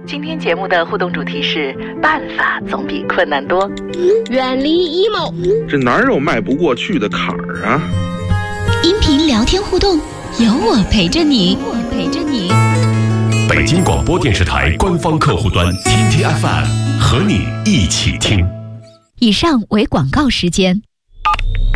今天节目的互动主题是办法总比困难多。 远离 emo， 这哪有迈不过去的坎儿啊？ 音频聊天互动，有我陪着你。 北京广播电视台官方客户端 TTFM 和你一起听。 以上为广告时间。